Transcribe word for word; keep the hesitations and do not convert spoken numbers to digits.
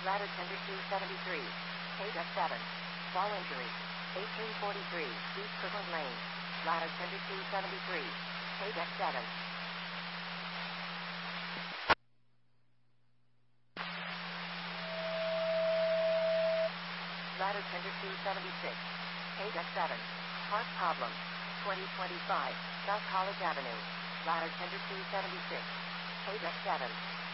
Ladder tender two seventy-three. Pay deck seven. Fall injury. eighteen forty-three. East Kirkland Lane. Ladder tender two seventy-three. Pay deck seven. Ladder tender two seventy-six. Pay deck seven. Park problem. twenty twenty-five. South College Avenue. Ladder tender two seventy-six. Pay deck seven.